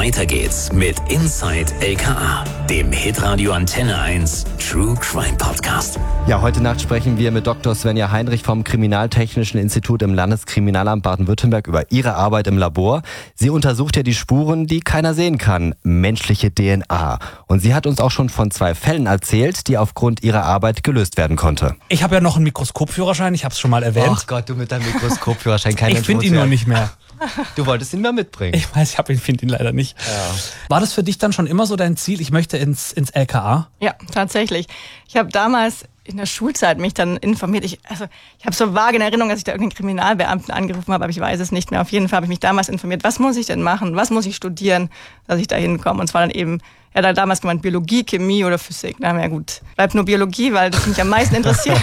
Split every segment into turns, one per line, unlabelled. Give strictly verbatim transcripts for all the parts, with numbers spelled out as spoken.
Weiter geht's mit Inside L K A, dem Hitradio Antenne eins True Crime Podcast.
Ja, heute Nacht sprechen wir mit Doktor Svenja Heinrich vom Kriminaltechnischen Institut im Landeskriminalamt Baden-Württemberg über ihre Arbeit im Labor. Sie untersucht ja die Spuren, die keiner sehen kann, menschliche D N A. Und sie hat uns auch schon von zwei Fällen erzählt, die aufgrund ihrer Arbeit gelöst werden konnte.
Ich habe ja noch einen Mikroskopführerschein, ich habe es schon mal erwähnt.
Ach Gott, du mit deinem Mikroskopführerschein, kein
Ich finde ihn noch nicht mehr.
Du wolltest ihn mal mitbringen.
Ich weiß, ich ihn, finde ihn leider nicht. Ja. War das für dich dann schon immer so dein Ziel, ich möchte ins, ins L K A?
Ja, tatsächlich. Ich habe damals in der Schulzeit mich dann informiert. Ich, also, ich habe so vage in Erinnerung, dass ich da irgendeinen Kriminalbeamten angerufen habe, aber ich weiß es nicht mehr. Auf jeden Fall habe ich mich damals informiert, was muss ich denn machen, was muss ich studieren, dass ich da hinkomme. Und zwar dann eben, ja, da damals gemeint Biologie, Chemie oder Physik. Na ja gut, bleibt nur Biologie, weil das mich am meisten interessiert.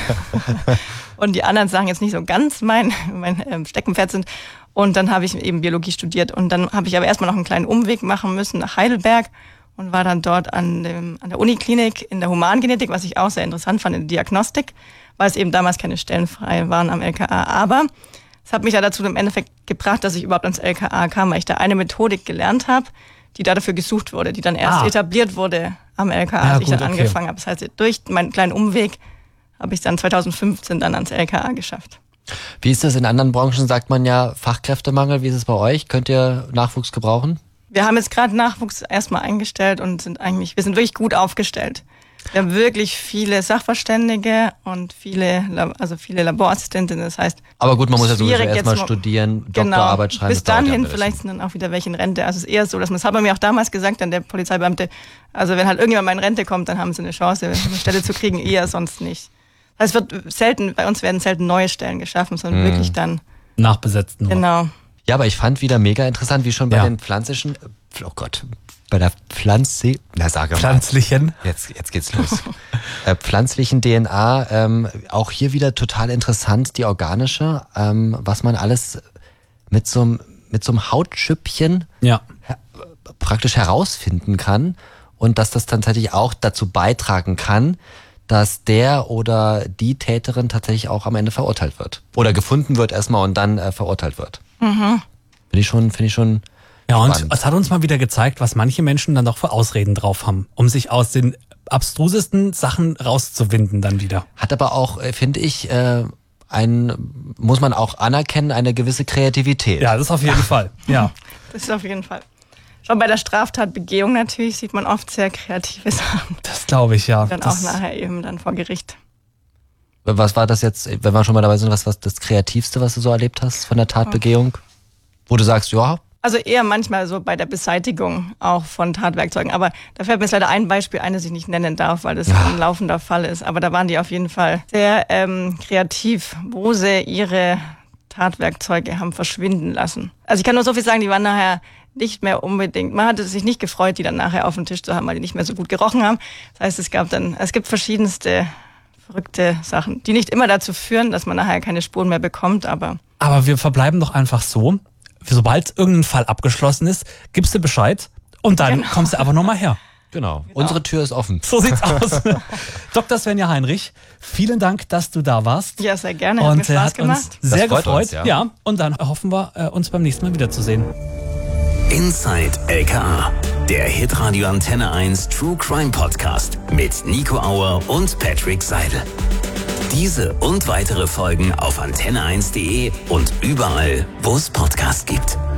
Und die anderen Sachen jetzt nicht so ganz mein, mein ähm, Steckenpferd sind. Und dann habe ich eben Biologie studiert. Und dann habe ich aber erstmal noch einen kleinen Umweg machen müssen nach Heidelberg und war dann dort an, dem, an der Uniklinik in der Humangenetik, was ich auch sehr interessant fand in der Diagnostik, weil es eben damals keine Stellen frei waren am L K A. Aber es hat mich ja dazu im Endeffekt gebracht, dass ich überhaupt ans L K A kam, weil ich da eine Methodik gelernt habe, die da dafür gesucht wurde, die dann erst ah. etabliert wurde am L K A, ja, als ich gut, dann okay. angefangen habe. Das heißt, durch meinen kleinen Umweg habe ich es dann zweitausendfünfzehn dann ans L K A geschafft.
Wie ist das in anderen Branchen? Sagt man ja Fachkräftemangel. Wie ist es bei euch? Könnt ihr Nachwuchs gebrauchen?
Wir haben jetzt gerade Nachwuchs erstmal eingestellt und sind eigentlich, wir sind wirklich gut aufgestellt. Wir haben wirklich viele Sachverständige und viele, also viele Laborassistentinnen. Das heißt,
aber gut, man muss ja sowieso erstmal studieren, Doktorarbeit schreiben.
Bis dahin vielleicht sind dann auch wieder welche in Rente. Also es ist eher so, dass man, das hat man mir auch damals gesagt, dann der Polizeibeamte, also wenn halt irgendjemand mal in Rente kommt, dann haben sie eine Chance, eine Stelle zu kriegen, eher sonst nicht. Also es wird selten, bei uns werden selten neue Stellen geschaffen, sondern hm. wirklich dann
nachbesetzt nur.
Genau.
Ja, aber ich fand wieder mega interessant, wie schon bei ja. den pflanzlichen, oh Gott, bei der Pflanze, na sage mal.
Pflanzlichen.
Jetzt, jetzt geht's los. äh, pflanzlichen D N A, ähm, auch hier wieder total interessant, die organische, ähm, was man alles mit so einem mit so einem Hautschüppchen
ja.
her- praktisch herausfinden kann und dass das dann tatsächlich auch dazu beitragen kann, dass der oder die Täterin tatsächlich auch am Ende verurteilt wird. Oder gefunden wird erstmal und dann äh, verurteilt wird.
Mhm.
Finde ich schon, finde ich schon
Ja,
spannend.
Und es hat uns mal wieder gezeigt, was manche Menschen dann doch für Ausreden drauf haben, um sich aus den abstrusesten Sachen rauszuwinden dann wieder.
Hat aber auch, äh, finde ich, äh, ein, muss man auch anerkennen, eine gewisse Kreativität.
Ja, das auf jeden Fall. Ja.
Das ist auf jeden Fall. Schon bei der Straftatbegehung natürlich sieht man oft sehr kreative Sachen.
Das glaube ich, ja.
Dann
das
auch nachher eben dann vor Gericht.
Was war das jetzt, wenn wir schon mal dabei sind, was war das Kreativste, was du so erlebt hast von der Tatbegehung? Wo du sagst, ja.
Also eher manchmal so bei der Beseitigung auch von Tatwerkzeugen. Aber da fällt mir jetzt leider ein Beispiel ein, das ich nicht nennen darf, weil das ja. ein laufender Fall ist. Aber da waren die auf jeden Fall sehr ähm, kreativ, wo sie ihre Tatwerkzeuge haben verschwinden lassen. Also ich kann nur so viel sagen, die waren nachher nicht mehr unbedingt, man hatte sich nicht gefreut, die dann nachher auf dem Tisch zu haben, weil die nicht mehr so gut gerochen haben. Das heißt, es gab dann, es gibt verschiedenste verrückte Sachen, die nicht immer dazu führen, dass man nachher keine Spuren mehr bekommt, aber...
Aber wir verbleiben doch einfach so, sobald irgendein Fall abgeschlossen ist, gibst du Bescheid und dann genau. kommst du aber nochmal her.
Genau. genau, unsere Tür ist offen.
So sieht's aus. Doktor Svenja Heinrich, vielen Dank, dass du da warst.
Ja, sehr gerne, hat
und
mir Spaß
hat
gemacht.
Uns sehr
das
gefreut.
Uns, ja.
ja, und dann hoffen wir, uns beim nächsten Mal wiederzusehen.
Inside L K A, der Hitradio Antenne eins True Crime Podcast mit Nico Auer und Patrick Seidel. Diese und weitere Folgen auf antenne eins punkt de und überall, wo es Podcasts gibt.